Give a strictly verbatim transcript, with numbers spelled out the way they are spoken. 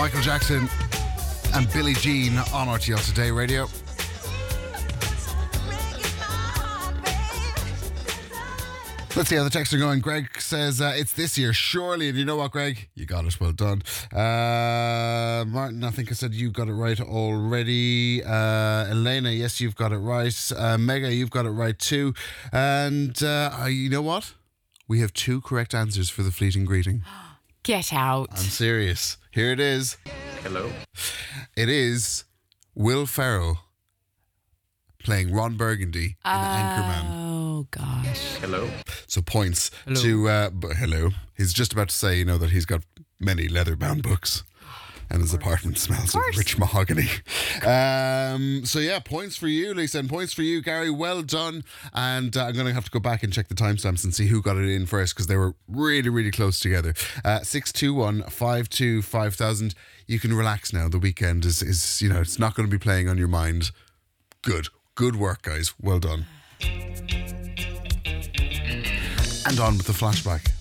Michael Jackson and Billie Jean on R T L Today Radio. Let's see how the texts are going. Greg says uh, it's this year, surely. And you know what, Greg? You got it. Well done. Uh, Martin, I think I said you got it right already. Uh, Elena, yes, you've got it right. Uh, Mega, you've got it right too. And uh, you know what? We have two correct answers for the fleeting greeting. Get out. I'm serious. Here it is. Hello. It is Will Ferrell playing Ron Burgundy in Anchorman. Oh, gosh. Hello. So points Hello. to, uh, b- hello. He's just about to say, you know, that he's got many leather-bound books and his apartment smells of, course. rich mahogany. Um, so yeah, points for you, Lisa, and points for you, Gary. Well done. And uh, I'm going to have to go back and check the timestamps and see who got it in first because they were really, really close together. Uh, six two one, five two five thousand. You can relax now. The weekend is, is, you know, it's not going to be playing on your mind. Good. Good work, guys. Well done. And on with the flashback.